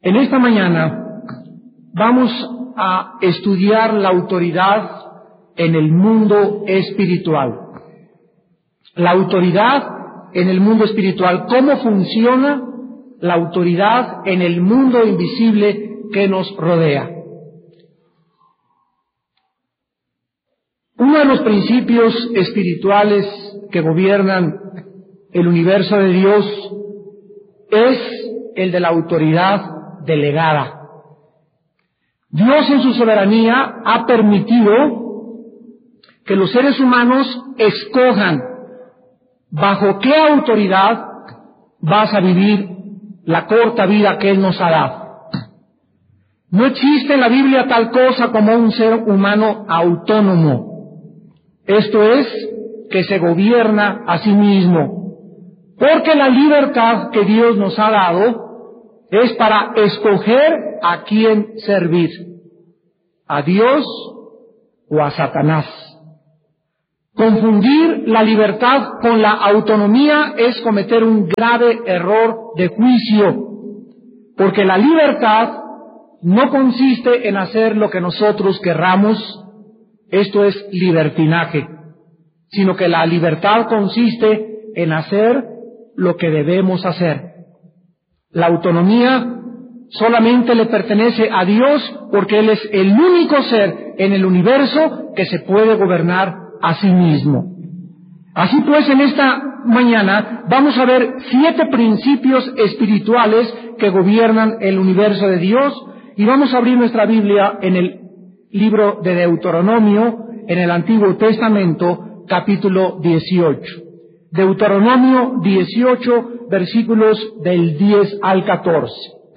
En esta mañana vamos a estudiar la autoridad en el mundo espiritual. La autoridad en el mundo espiritual, cómo funciona la autoridad en el mundo invisible que nos rodea. Uno de los principios espirituales que gobiernan el universo de Dios es el de la autoridad delegada. Dios en su soberanía ha permitido que los seres humanos escojan bajo qué autoridad vas a vivir la corta vida que Él nos ha dado. No existe en la Biblia tal cosa como un ser humano autónomo. Esto es, que se gobierna a sí mismo. Porque la libertad que Dios nos ha dado es para escoger a quién servir, a Dios o a Satanás. Confundir la libertad con la autonomía es cometer un grave error de juicio, porque la libertad no consiste en hacer lo que nosotros querramos, esto es libertinaje, sino que la libertad consiste en hacer lo que debemos hacer. La autonomía solamente le pertenece a Dios porque Él es el único ser en el universo que se puede gobernar a sí mismo. Así pues, en esta mañana vamos a ver 7 principios espirituales que gobiernan el universo de Dios, y vamos a abrir nuestra Biblia en el libro de Deuteronomio, en el Antiguo Testamento, capítulo 18. Deuteronomio 18, versículos del 10 al 14.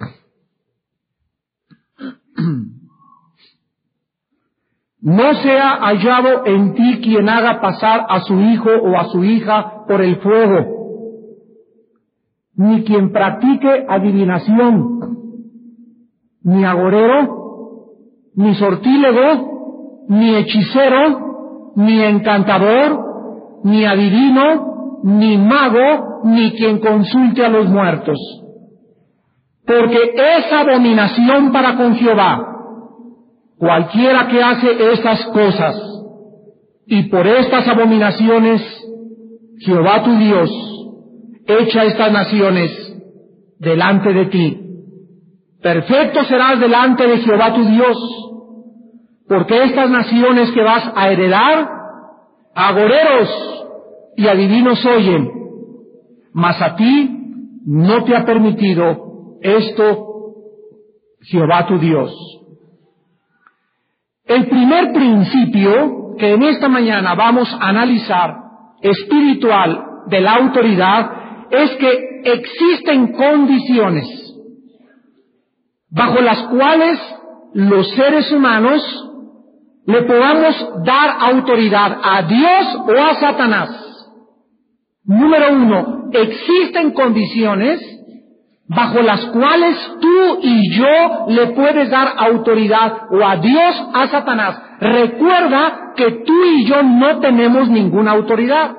No sea hallado en ti quien haga pasar a su hijo o a su hija por el fuego, ni quien practique adivinación, ni agorero, ni sortílego, ni hechicero, ni encantador, ni adivino, ni mago, ni quien consulte a los muertos. Porque es abominación para con Jehová cualquiera que hace estas cosas, y por estas abominaciones Jehová tu Dios echa estas naciones delante de ti. Perfecto serás delante de Jehová tu Dios, porque estas naciones que vas a heredar, agoreros y adivinos oyen, mas a ti no te ha permitido esto Jehová tu Dios. El primer principio que en esta mañana vamos a analizar, espiritual, de la autoridad, es que existen condiciones bajo las cuales los seres humanos le podamos dar autoridad a Dios o a Satanás. Número 1, existen condiciones bajo las cuales tú y yo le puedes dar autoridad o a Dios, a Satanás. Recuerda que tú y yo no tenemos ninguna autoridad.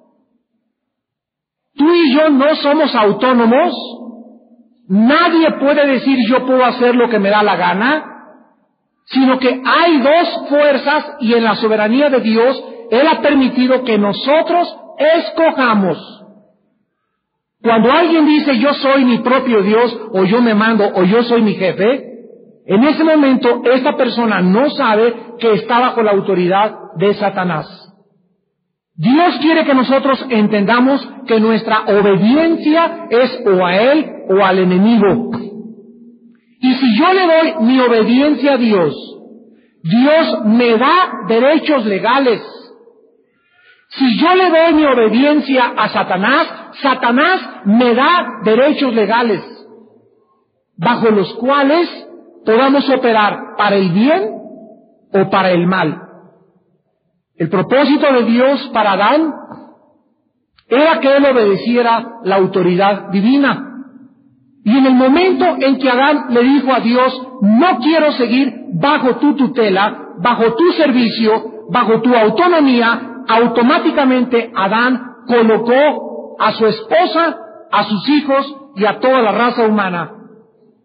Tú y yo no somos autónomos. Nadie puede decir yo puedo hacer lo que me da la gana, sino que hay dos fuerzas, y en la soberanía de Dios Él ha permitido que nosotros escojamos. Cuando alguien dice yo soy mi propio Dios, o yo me mando, o yo soy mi jefe, en ese momento esta persona no sabe que está bajo la autoridad de Satanás. Dios quiere que nosotros entendamos que nuestra obediencia es o a Él o al enemigo. Y si yo le doy mi obediencia a Dios, Dios me da derechos legales. Si yo le doy mi obediencia a Satanás, Satanás me da derechos legales, bajo los cuales podamos operar para el bien o para el mal. El propósito de Dios para Adán era que él obedeciera la autoridad divina. Y en el momento en que Adán le dijo a Dios, no quiero seguir bajo tu tutela, bajo tu servicio, bajo tu autonomía, automáticamente Adán colocó a su esposa, a sus hijos y a toda la raza humana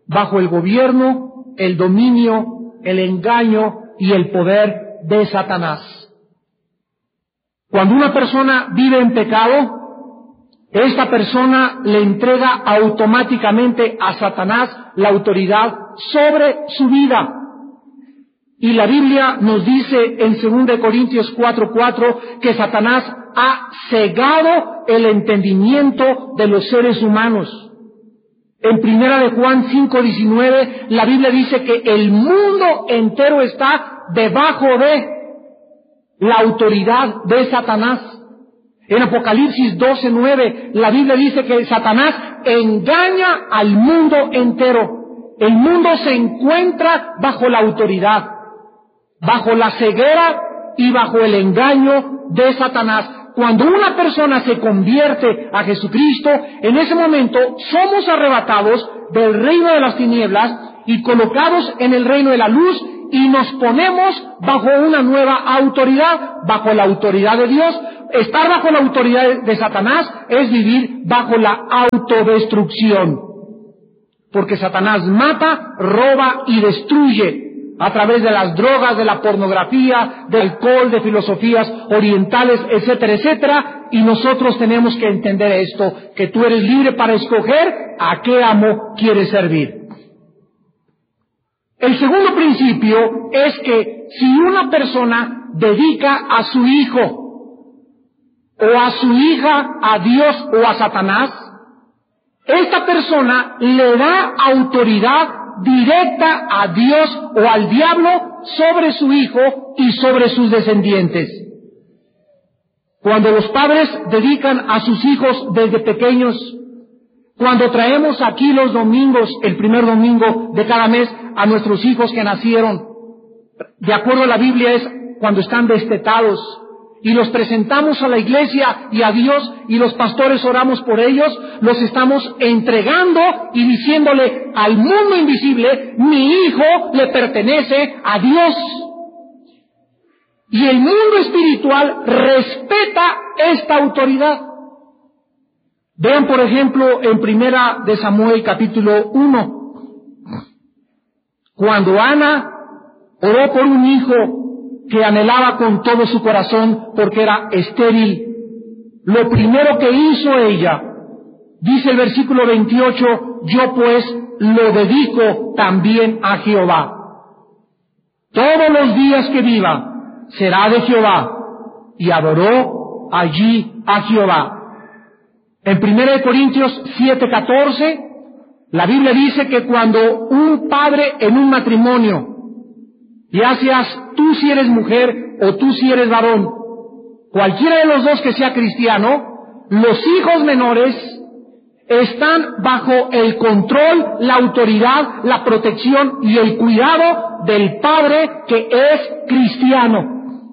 bajo el gobierno, el dominio, el engaño y el poder de Satanás. Cuando una persona vive en pecado, esta persona le entrega automáticamente a Satanás la autoridad sobre su vida. Y la Biblia nos dice en 2 Corintios 4:4 que Satanás ha cegado el entendimiento de los seres humanos. En 1 de Juan 5:19 la Biblia dice que el mundo entero está debajo de la autoridad de Satanás. En Apocalipsis 12:9 la Biblia dice que Satanás engaña al mundo entero. El mundo se encuentra bajo la autoridad, bajo la ceguera y bajo el engaño de Satanás. Cuando una persona se convierte a Jesucristo, en ese momento somos arrebatados del reino de las tinieblas y colocados en el reino de la luz, y nos ponemos bajo una nueva autoridad, bajo la autoridad de Dios. Estar bajo la autoridad de Satanás es vivir bajo la autodestrucción, porque Satanás mata, roba y destruye a través de las drogas, de la pornografía, del alcohol, de filosofías orientales, etcétera, etcétera. Y nosotros tenemos que entender esto, que tú eres libre para escoger a qué amo quieres servir. El segundo principio es que si una persona dedica a su hijo o a su hija a Dios o a Satanás, esta persona le da autoridad directa a Dios o al diablo sobre su hijo y sobre sus descendientes. Cuando los padres dedican a sus hijos desde pequeños, cuando traemos aquí los domingos, el primer domingo de cada mes, a nuestros hijos que nacieron, de acuerdo a la Biblia es cuando están destetados, y los presentamos a la iglesia y a Dios, y los pastores oramos por ellos, los estamos entregando y diciéndole al mundo invisible: mi hijo le pertenece a Dios. Y el mundo espiritual respeta esta autoridad. Vean, por ejemplo, en 1 de Samuel capítulo 1, cuando Ana oró por un hijo que anhelaba con todo su corazón porque era estéril, lo primero que hizo ella, dice el versículo 28, yo pues lo dedico también a Jehová. Todos los días que viva será de Jehová. Y adoró allí a Jehová. En 1 Corintios 7:14, la Biblia dice que cuando un padre en un matrimonio, ya seas tú si eres mujer o tú si eres varón, cualquiera de los dos que sea cristiano, los hijos menores están bajo el control, la autoridad, la protección y el cuidado del padre que es cristiano.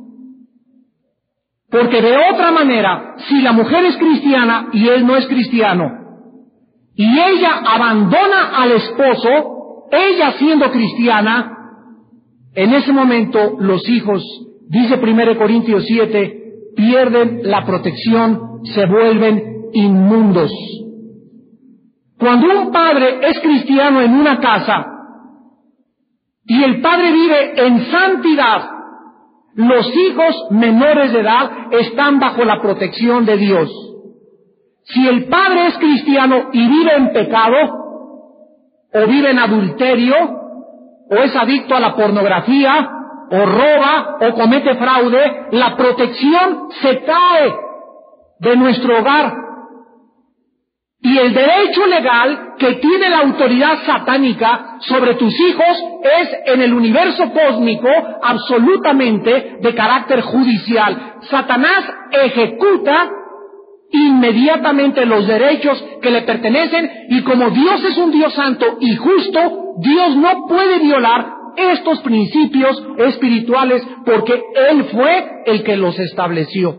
Porque de otra manera, si la mujer es cristiana y él no es cristiano, y ella abandona al esposo, ella siendo cristiana, en ese momento los hijos, dice 1 Corintios 7, pierden la protección, se vuelven inmundos. Cuando un padre es cristiano en una casa y el padre vive en santidad, los hijos menores de edad están bajo la protección de Dios. Si el padre es cristiano y vive en pecado, o vive en adulterio, o es adicto a la pornografía, o roba, o comete fraude, la protección se cae de nuestro hogar. Y el derecho legal que tiene la autoridad satánica sobre tus hijos es en el universo cósmico absolutamente de carácter judicial. Satanás ejecuta inmediatamente los derechos que le pertenecen, y como Dios es un Dios santo y justo, Dios no puede violar estos principios espirituales porque Él fue el que los estableció.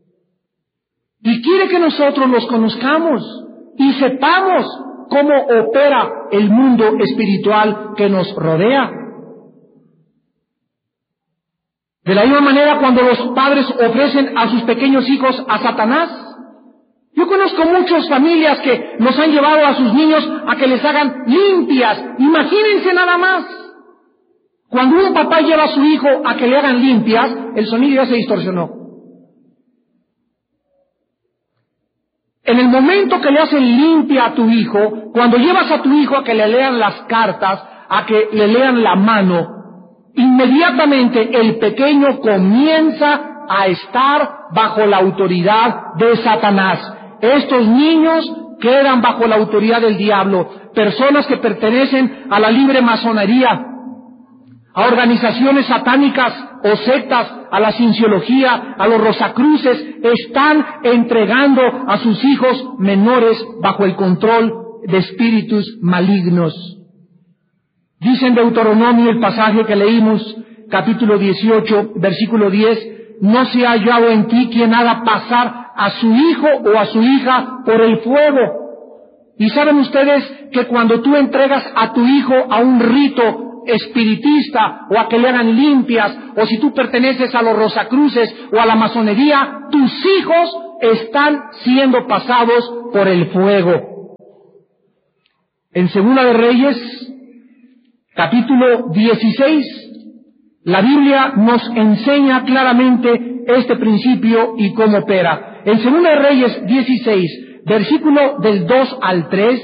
Y quiere que nosotros los conozcamos y sepamos cómo opera el mundo espiritual que nos rodea. De la misma manera, cuando los padres ofrecen a sus pequeños hijos a Satanás, Yo conozco muchas familias que nos han llevado a sus niños a que les hagan limpias. Imagínense nada más. Cuando un papá lleva a su hijo a que le hagan limpias, el sonido ya se distorsionó. En el momento que le hacen limpia a tu hijo, cuando llevas a tu hijo a que le lean las cartas, a que le lean la mano, inmediatamente el pequeño comienza a estar bajo la autoridad de Satanás. Estos niños quedan bajo la autoridad del diablo. Personas que pertenecen a la libre masonería, a organizaciones satánicas o sectas, a la cienciología, a los rosacruces, están entregando a sus hijos menores bajo el control de espíritus malignos. Dice en Deuteronomio, el pasaje que leímos, capítulo 18, versículo 10, no se ha hallado en ti quien haga pasar a su hijo o a su hija por el fuego. Y saben ustedes que cuando tú entregas a tu hijo a un rito espiritista o a que le hagan limpias, o si tú perteneces a los rosacruces o a la masonería, tus hijos están siendo pasados por el fuego. En Segunda de Reyes, capítulo 16, la Biblia nos enseña claramente este principio y cómo opera. En Segunda de Reyes 16, versículo del 2 al 3,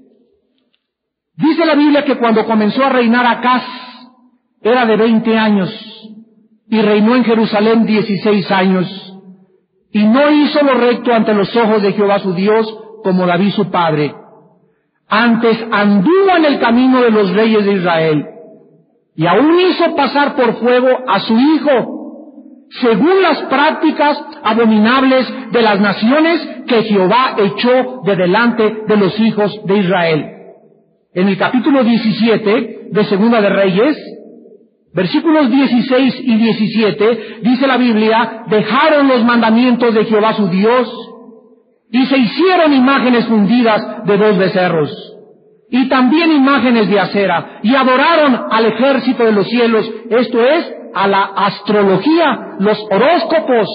dice la Biblia que cuando comenzó a reinar Acaz, era de 20 años, y reinó en Jerusalén 16 años, y no hizo lo recto ante los ojos de Jehová su Dios, como David su padre. Antes anduvo en el camino de los reyes de Israel, y aún hizo pasar por fuego a su hijo, según las prácticas abominables de las naciones que Jehová echó de delante de los hijos de Israel. En el capítulo 17 de Segunda de Reyes, versículos 16 y 17, dice la Biblia, dejaron los mandamientos de Jehová su Dios, y se hicieron imágenes fundidas de 2 becerros, y también imágenes de acera, y adoraron al ejército de los cielos, esto es, a la astrología, los horóscopos,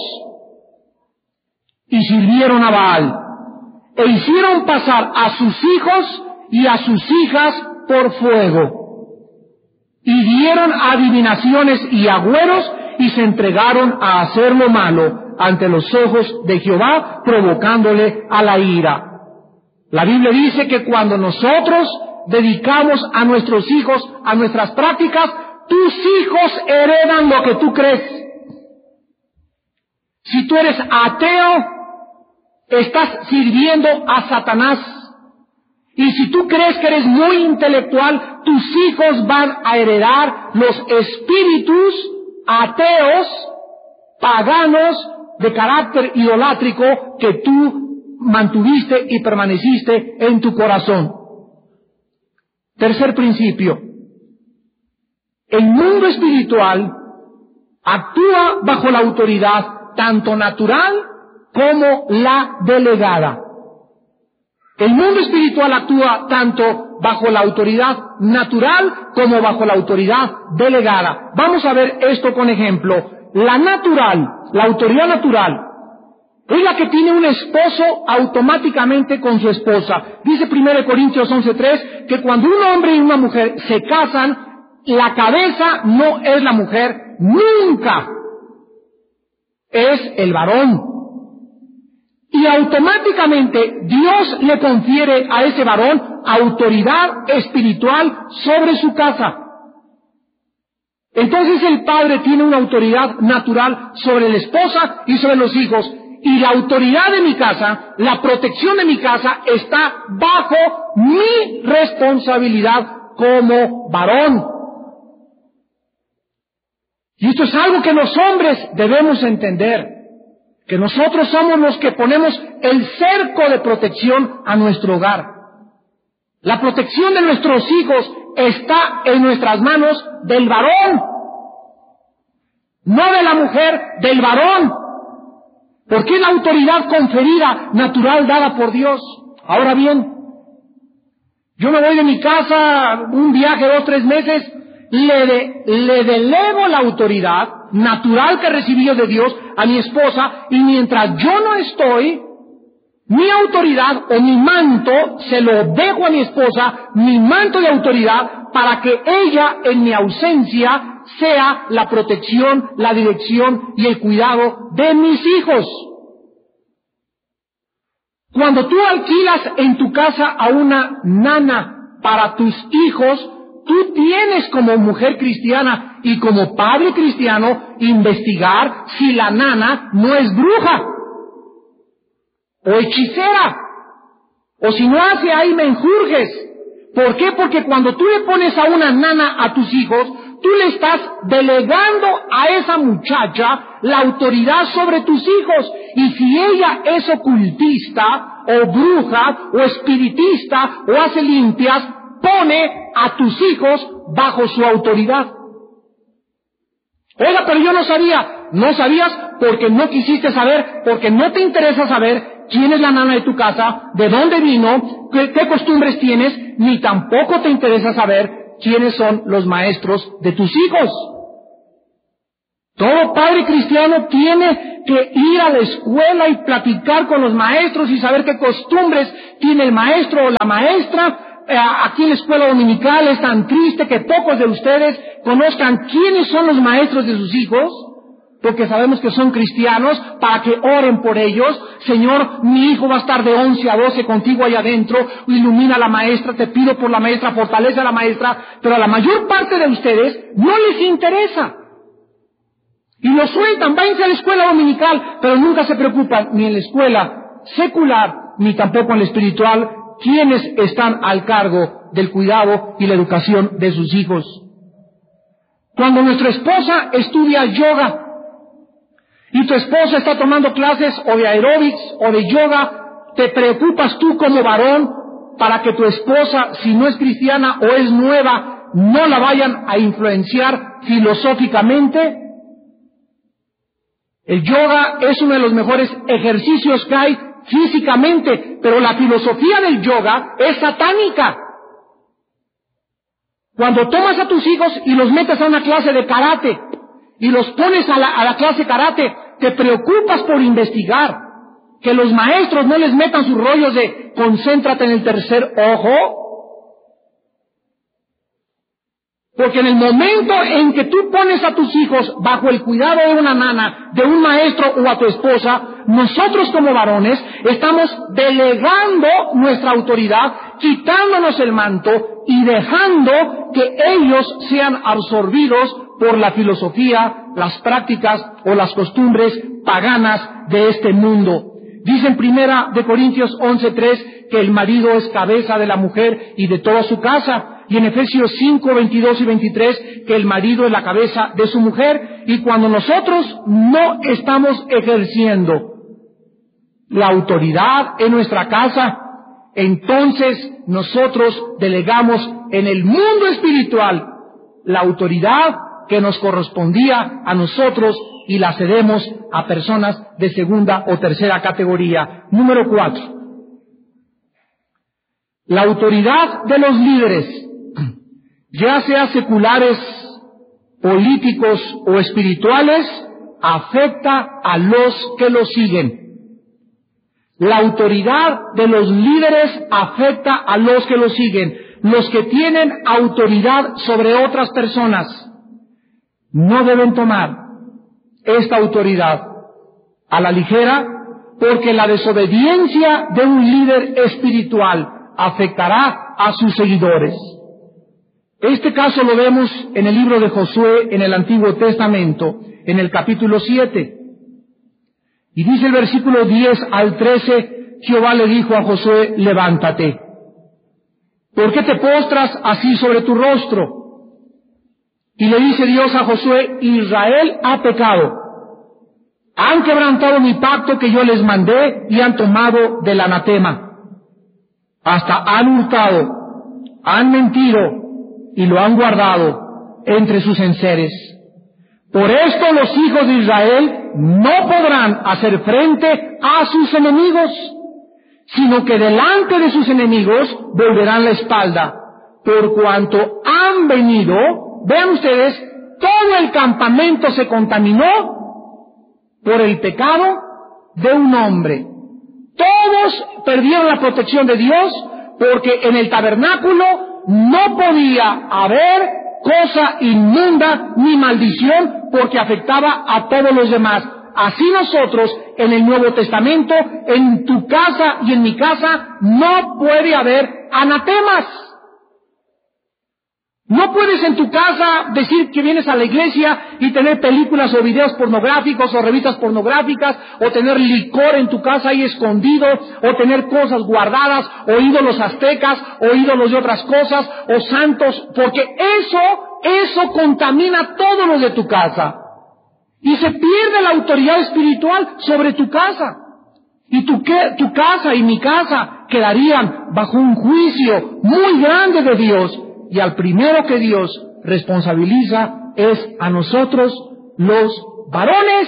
y sirvieron a Baal, e hicieron pasar a sus hijos y a sus hijas por fuego, y dieron adivinaciones y agüeros, y se entregaron a hacer lo malo ante los ojos de Jehová, provocándole a la ira. La Biblia dice que cuando nosotros dedicamos a nuestros hijos a nuestras prácticas, tus hijos heredan lo que tú crees. Si tú eres ateo, estás sirviendo a Satanás. Y si tú crees que eres muy intelectual, tus hijos van a heredar los espíritus ateos, paganos, de carácter idolátrico que tú mantuviste y permaneciste en tu corazón. Tercer principio. El mundo espiritual actúa bajo la autoridad tanto natural como la delegada. El mundo espiritual actúa tanto bajo la autoridad natural como bajo la autoridad delegada. Vamos a ver esto con ejemplo. La natural, la autoridad natural, es la que tiene un esposo automáticamente con su esposa. Dice 1 Corintios 11:3 que cuando un hombre y una mujer se casan, la cabeza no es la mujer, nunca es el varón. Y automáticamente Dios le confiere a ese varón autoridad espiritual sobre su casa. Entonces el padre tiene una autoridad natural sobre la esposa y sobre los hijos. Y la autoridad de mi casa, la protección de mi casa, está bajo mi responsabilidad como varón. Y esto es algo que los hombres debemos entender, que nosotros somos los que ponemos el cerco de protección a nuestro hogar. La protección de nuestros hijos está en nuestras manos del varón, no de la mujer, del varón, porque es la autoridad conferida natural dada por Dios. Ahora bien, yo me voy de mi casa, un viaje 2 o 3 meses, le delego la autoridad natural que recibí de Dios a mi esposa, y mientras yo no estoy, Mi autoridad o mi manto se lo dejo a mi esposa, mi manto de autoridad, para que ella en mi ausencia sea la protección, la dirección y el cuidado de mis hijos. Cuando tú alquilas en tu casa a una nana para tus hijos, tú tienes como mujer cristiana y como padre cristiano investigar si la nana no es bruja o hechicera, o si no hace ahí menjurjes. ¿Por qué? Porque cuando tú le pones a una nana a tus hijos, tú le estás delegando a esa muchacha la autoridad sobre tus hijos. Y si ella es ocultista, o bruja, o espiritista, o hace limpias, pone a tus hijos bajo su autoridad. Oiga, pero yo no sabía. No sabías porque no quisiste saber, porque no te interesa saber quién es la nana de tu casa, de dónde vino, qué costumbres tienes, ni tampoco te interesa saber quiénes son los maestros de tus hijos. Todo padre cristiano tiene que ir a la escuela y platicar con los maestros y saber qué costumbres tiene el maestro o la maestra. Aquí en la escuela dominical es tan triste que pocos de ustedes conozcan quiénes son los maestros de sus hijos, porque sabemos que son cristianos, para que oren por ellos. Señor, mi hijo va a estar de 11 a 12 contigo allá adentro, ilumina a la maestra, te pido por la maestra, fortalece a la maestra, pero a la mayor parte de ustedes no les interesa. Y lo sueltan, váyanse a la escuela dominical, pero nunca se preocupan, ni en la escuela secular, ni tampoco en la espiritual, quienes están al cargo del cuidado y la educación de sus hijos. Cuando nuestra esposa estudia yoga, y tu esposa está tomando clases o de aeróbics o de yoga, ¿te preocupas tú como varón para que tu esposa, si no es cristiana o es nueva, no la vayan a influenciar filosóficamente? El yoga es uno de los mejores ejercicios que hay físicamente, pero la filosofía del yoga es satánica. Cuando tomas a tus hijos y los metes a una clase de karate y los pones a la clase karate, te preocupas por investigar, que los maestros no les metan sus rollos de concéntrate en el tercer ojo. Porque en el momento en que tú pones a tus hijos bajo el cuidado de una nana, de un maestro o a tu esposa, nosotros como varones estamos delegando nuestra autoridad, quitándonos el manto y dejando que ellos sean absorbidos por la filosofía, las prácticas o las costumbres paganas de este mundo. Dice en 1 Corintios 11:3 que el marido es cabeza de la mujer y de toda su casa. Y en Efesios 5:22 y 23 que el marido es la cabeza de su mujer. Y cuando nosotros no estamos ejerciendo la autoridad en nuestra casa, entonces nosotros delegamos en el mundo espiritual la autoridad que nos correspondía a nosotros y la cedemos a personas de segunda o tercera categoría. Número 4. La autoridad de los líderes, ya sea seculares, políticos o espirituales, afecta a los que los siguen. La autoridad de los líderes afecta a los que los siguen. Los que tienen autoridad sobre otras personas no deben tomar esta autoridad a la ligera, porque la desobediencia de un líder espiritual afectará a sus seguidores. Este caso lo vemos en el libro de Josué en el Antiguo Testamento, en el capítulo 7. Y dice el versículo 10 al 13, Jehová le dijo a Josué, levántate. ¿Por qué te postras así sobre tu rostro? Y le dice Dios a Josué, Israel ha pecado. Han quebrantado mi pacto que yo les mandé y han tomado del anatema. Hasta han hurtado, han mentido y lo han guardado entre sus enseres. Por esto los hijos de Israel no podrán hacer frente a sus enemigos, sino que delante de sus enemigos volverán la espalda, por cuanto han venido. Vean ustedes, todo el campamento se contaminó por el pecado de un hombre. Todos perdieron la protección de Dios porque en el tabernáculo no podía haber cosa inmunda ni maldición porque afectaba a todos los demás. Así nosotros, en el Nuevo Testamento, en tu casa y en mi casa, no puede haber anatemas. No puedes en tu casa decir que vienes a la iglesia y tener películas o videos pornográficos o revistas pornográficas, o tener licor en tu casa ahí escondido, o tener cosas guardadas, o ídolos aztecas, o ídolos de otras cosas, o santos, porque eso contamina todo lo de tu casa. Y se pierde la autoridad espiritual sobre tu casa. Y tu casa y mi casa quedarían bajo un juicio muy grande de Dios. Y al primero que Dios responsabiliza es a nosotros, los varones.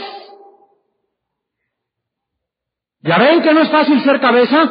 ¿Ya ven que no es fácil ser cabeza?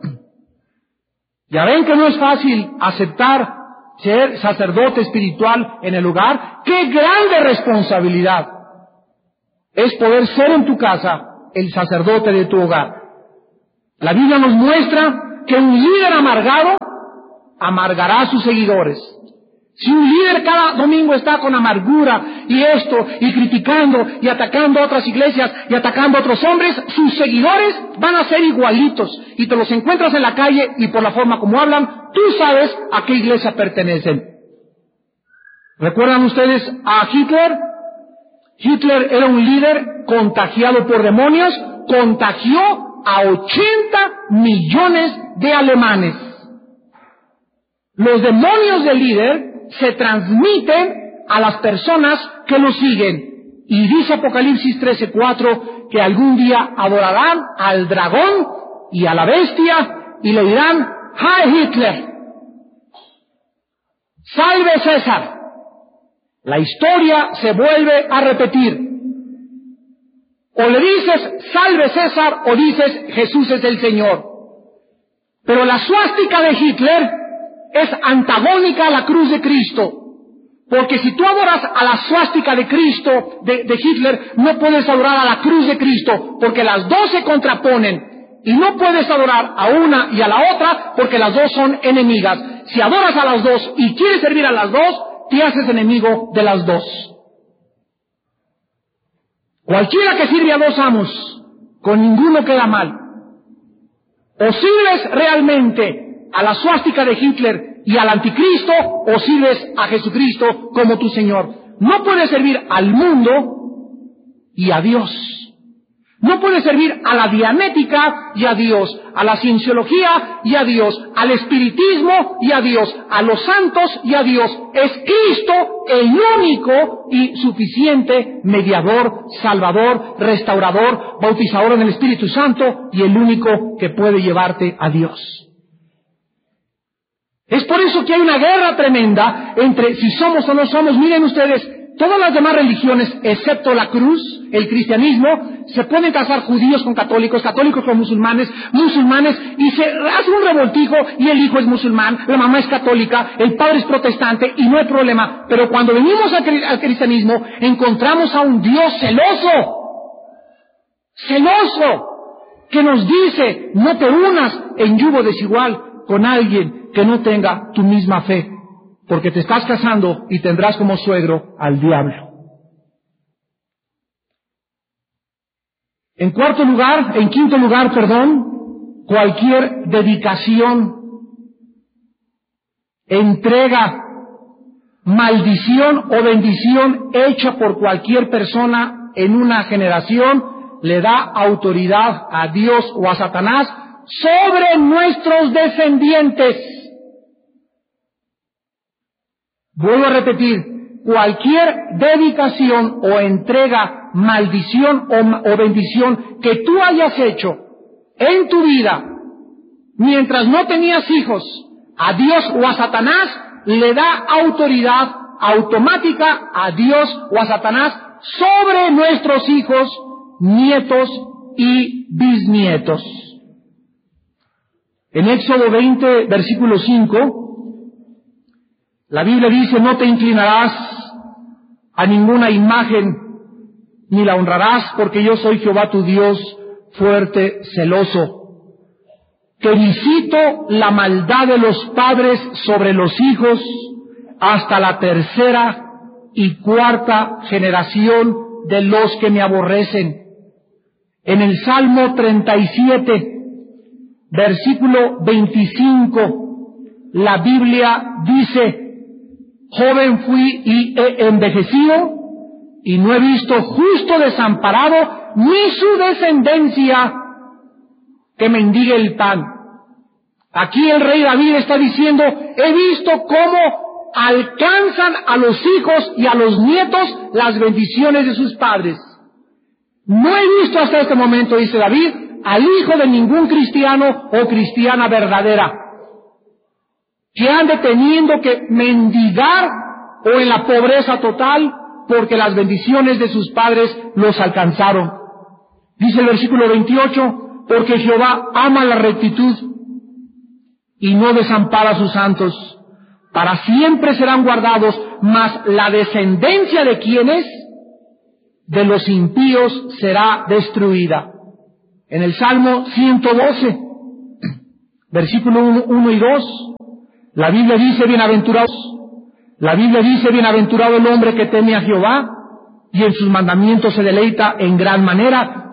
¿Ya ven que no es fácil aceptar ser sacerdote espiritual en el hogar? ¡Qué grande responsabilidad es poder ser en tu casa el sacerdote de tu hogar! La Biblia nos muestra que un líder amargado amargará a sus seguidores. Si un líder cada domingo está con amargura y criticando y atacando a otras iglesias y atacando a otros hombres, sus seguidores van a ser igualitos y te los encuentras en la calle y por la forma como hablan, tú sabes a qué iglesia pertenecen. ¿Recuerdan ustedes a Hitler? Hitler era un líder contagiado por demonios, contagió a 80 millones de alemanes. Los demonios del líder se transmiten a las personas que lo siguen. Y dice Apocalipsis 13:4 que algún día adorarán al dragón y a la bestia y le dirán: ¡Heil Hitler! ¡Salve César! La historia se vuelve a repetir. O le dices salve César o dices Jesús es el Señor. Pero la suástica de Hitler es antagónica a la cruz de Cristo. Porque si tú adoras a la suástica de Cristo, de Hitler, no puedes adorar a la cruz de Cristo, porque las dos se contraponen. Y no puedes adorar a una y a la otra, porque las dos son enemigas. Si adoras a las dos y quieres servir a las dos, te haces enemigo de las dos. Cualquiera que sirve a dos amos, con ninguno queda mal. O sirves realmente a la suástica de Hitler y al anticristo, o sirves a Jesucristo como tu Señor. No puedes servir al mundo y a Dios. No puedes servir a la dianética y a Dios, a la cienciología y a Dios, al espiritismo y a Dios, a los santos y a Dios. Es Cristo el único y suficiente mediador, salvador, restaurador, bautizador en el Espíritu Santo y el único que puede llevarte a Dios. Es por eso que hay una guerra tremenda entre si somos o no somos. Miren ustedes, todas las demás religiones, excepto la cruz, el cristianismo, se pueden casar judíos con católicos, católicos con musulmanes, musulmanes, y se hace un revoltijo, y el hijo es musulmán, la mamá es católica, el padre es protestante, y no hay problema. Pero cuando venimos al cristianismo, encontramos a un Dios celoso, que nos dice: no te unas en yugo desigual con alguien que no tenga tu misma fe, porque te estás casando y tendrás como suegro al diablo. En quinto lugar, cualquier dedicación, entrega, maldición o bendición hecha por cualquier persona en una generación le da autoridad a Dios o a Satanás sobre nuestros descendientes. Vuelvo a repetir, cualquier dedicación o entrega, maldición o bendición que tú hayas hecho en tu vida mientras no tenías hijos, a Dios o a Satanás, le da autoridad automática a Dios o a Satanás sobre nuestros hijos, nietos y bisnietos. En Éxodo 20, versículo 5, la Biblia dice: no te inclinarás a ninguna imagen, ni la honrarás, porque yo soy Jehová tu Dios, fuerte, celoso. que visito la maldad de los padres sobre los hijos hasta la tercera y cuarta generación de los que me aborrecen. En el Salmo 37, versículo 25, la Biblia dice: joven fui y he envejecido, y no he visto justo desamparado, ni su descendencia que mendigue el pan. Aquí el rey David está diciendo: he visto cómo alcanzan a los hijos y a los nietos las bendiciones de sus padres. No he visto hasta este momento, dice David, al hijo de ningún cristiano o cristiana verdadera que ande teniendo que mendigar o en la pobreza total porque las bendiciones de sus padres los alcanzaron. Dice el versículo 28, porque Jehová ama la rectitud y no desampara a sus santos. Para siempre serán guardados, mas la descendencia de quienes, de los impíos, será destruida. En el Salmo 112, versículo 1 y 2, la Biblia dice: bienaventurado el hombre que teme a Jehová y en sus mandamientos se deleita en gran manera.